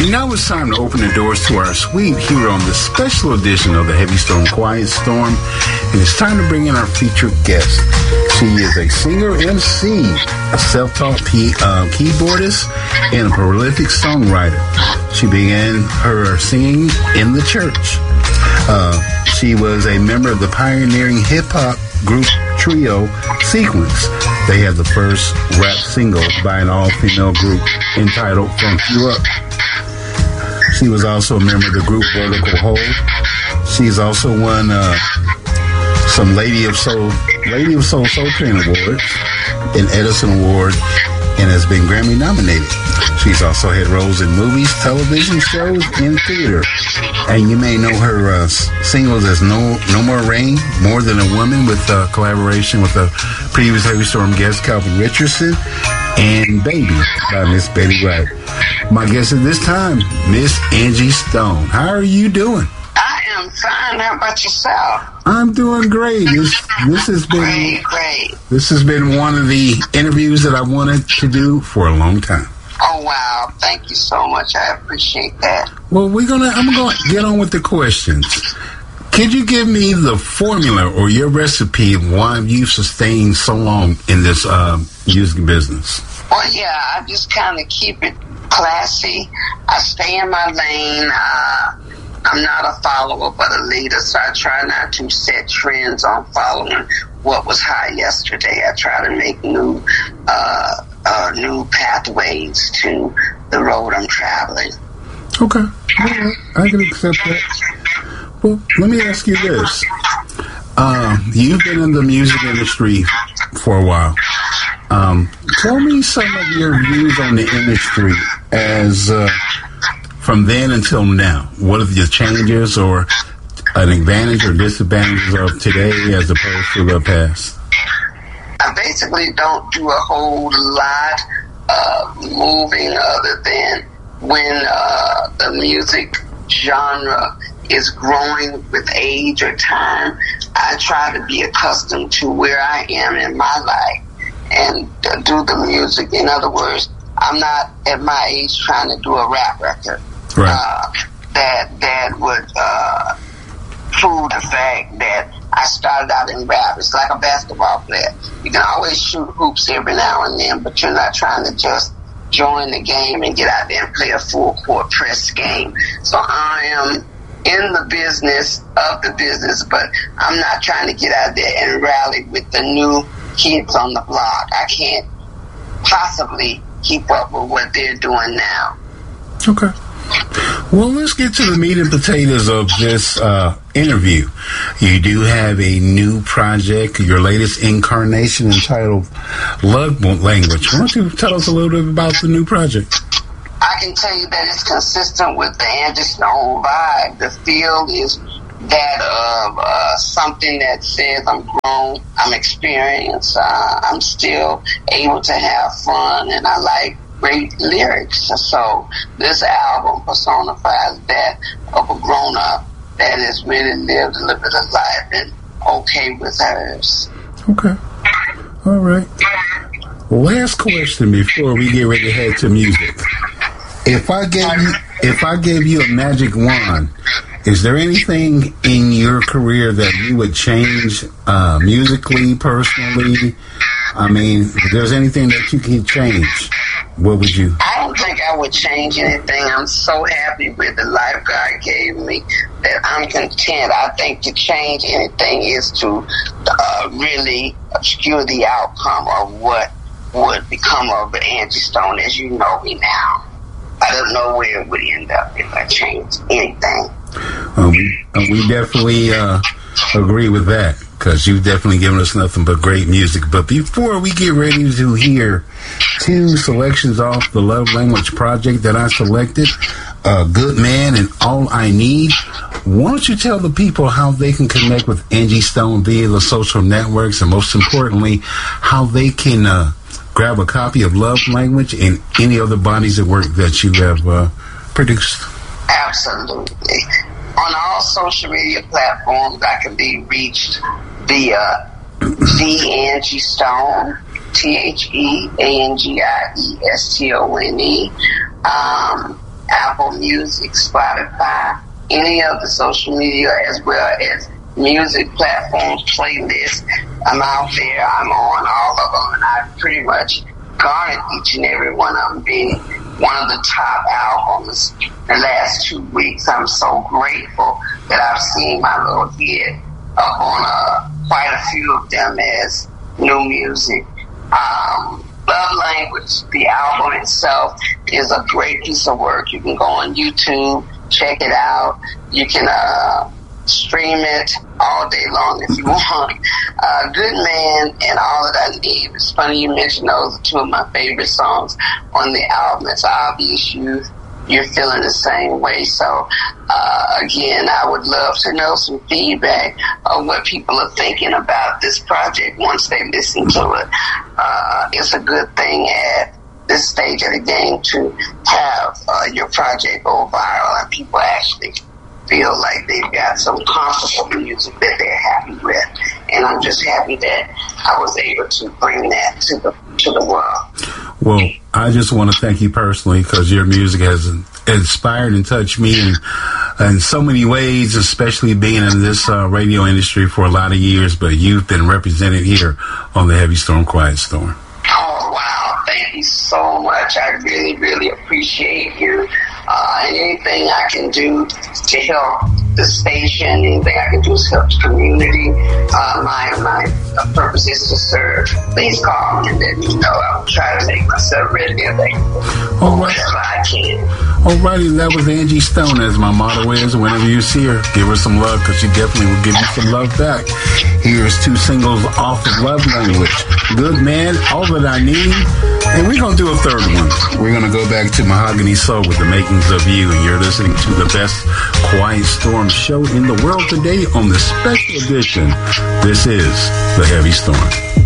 And now it's time to open the doors to our suite here on this special edition of the Heavy Storm Quiet Storm. And it's time to bring in our featured guest. She is a singer MC, a self-taught keyboardist, and a prolific songwriter. She began her singing in the church. She was a member of the pioneering hip-hop group trio Sequence. They had the first rap single by an all-female group entitled Funk You Up. She was also a member of the group Vertical Hold. She's also won some Lady of Soul Train Awards, an Edison Award, and has been Grammy nominated. She's also had roles in movies, television shows, and theater. And you may know her singles as No More Rain, More Than a Woman, with collaboration with a previous Heavy Storm guest, Calvin Richardson, and Baby by Miss Betty Wright. My guest at this time, Miss Angie Stone. How are you doing? I am fine. How about yourself? I'm doing great. This has been great. This has been one of the interviews that I wanted to do for a long time. Oh wow! Thank you so much. I appreciate that. Well, I'm gonna get on with the questions. Could you give me the formula or your recipe of why you've sustained so long in this music business? Well, yeah, I just kind of keep it classy. I stay in my lane. I'm not a follower, but a leader, so I try not to set trends on following what was high yesterday. I try to make new pathways to the road I'm traveling. Okay. Right. I can accept that. Well, let me ask you this. You've been in the music industry for a while. Tell me some of your views on the industry as from then until now. What are the changes or an advantage or disadvantages of today as opposed to the past? I basically don't do a whole lot of moving other than when the music genre is growing with age or time. I try to be accustomed to where I am in my life and do the music. In other words, I'm not at my age trying to do a rap record. Right. That would prove the fact that I started out in rap. It's like a basketball player. You can always shoot hoops every now and then, but you're not trying to just join the game and get out there and play a full court press game. So I am in the business of the business, but I'm not trying to get out there and rally with the new kids on the block. I can't possibly keep up with what they're doing now. Okay. Well, let's get to the meat and potatoes of this interview. You do have a new project, your latest incarnation entitled Love Language. Why don't you tell us a little bit about the new project? I can tell you that it's consistent with the Angie Stone vibe. The feel is that of something that says I'm grown, I'm experienced, I'm still able to have fun, and I like great lyrics. So this album personifies that of a grown-up that has really lived a little bit of life and okay with hers. Okay. All right. Last question before we get ready to head to music. If I gave you a magic wand, is there anything in your career that you would change musically, personally? I mean, if there's anything that you can change, what would you? I don't think I would change anything. I'm so happy with the life God gave me that I'm content. I think to change anything is to really obscure the outcome of what would become of Angie Stone as you know me now. I don't know where it would end up if I changed anything. We definitely agree with that, because you've definitely given us nothing but great music. But before we get ready to hear two selections off the Love Language project that I selected, Good Man and All I Need, why don't you tell the people how they can connect with Angie Stone via the social networks, and most importantly, how they can grab a copy of Love Language and any other bodies of work that you have produced? Absolutely. On all social media platforms, I can be reached via The Angie Stone, TheAngiestone. Apple Music, Spotify, any of the social media, as well as music platforms, playlists. I'm out there. I'm on all of them, and I pretty much garnered each and every one of them being one of the top albums the last 2 weeks. I'm so grateful that I've seen my little hit up on quite a few of them as new music. Love Language, the album itself, is a great piece of work. You can go on YouTube, check it out. You can stream it all day long if you want. Good Man and All That I Need. It's funny you mentioned those are two of my favorite songs on the album. It's obvious you're feeling the same way. So, again, I would love to know some feedback of what people are thinking about this project once they listen to it. It's a good thing at this stage of the game to have your project go viral and people actually feel like they've got some comfortable music that they're happy with. And I'm just happy that I was able to bring that to the world. Well, I just want to thank you personally because your music has inspired and touched me in so many ways, especially being in this radio industry for a lot of years. But you've been represented here on the Heavy Storm, Quiet Storm. Oh, wow. Thank you so much. I really, really appreciate you. And anything I can do to help the station, anything I can do to help the community, my purpose is to serve. Please call me and let me know. I'll try to make myself ready and available whenever I can. Alrighty, that was Angie Stone, as my motto is. Whenever you see her, give her some love because she definitely will give you some love back. Here's 2 singles off of Love Language, Good Man, All That I Need, and we're going to do a third one. We're going to go back to Mahogany Soul with The Makings of You, and you're listening to the best Quiet Storm show in the world today on the special edition. This is The Heavy Storm.